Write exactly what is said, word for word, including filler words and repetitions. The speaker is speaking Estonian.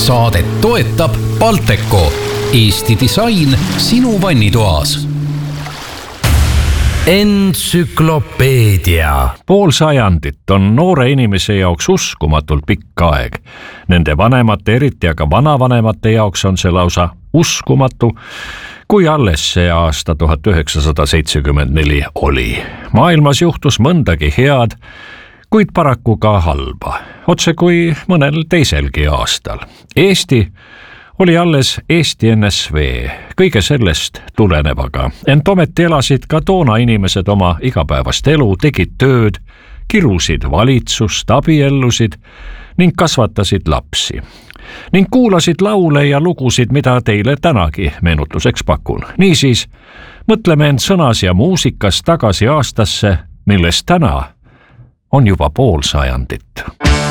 Saadet toetab Balteco, Eesti disain sinu vannitoas. Entsüklopeedia. Pool sajandit on noore inimese jaoks uskumatult pikk aeg. Nende vanemate, eriti aga vanavanemate jaoks on see lausa uskumatu, kui alles see aasta tuhat üheksasada seitsekümmend neli oli. Maailmas juhtus mõndagi head, kuid paraku ka halba, otse kui mõnel teiselgi aastal. Eesti oli alles Eesti N S V, kõige sellest tulenevaga. Ent ometi elasid ka toona inimesed oma igapäevast elu, tegid tööd, kirusid valitsust, abiellusid ning kasvatasid lapsi. Ning kuulasid laule ja lugusid, mida teile tänagi meenutuseks pakun. Niisiis, mõtleme end sõnas ja muusikas tagasi aastasse, millest täna on juba pool sajandit.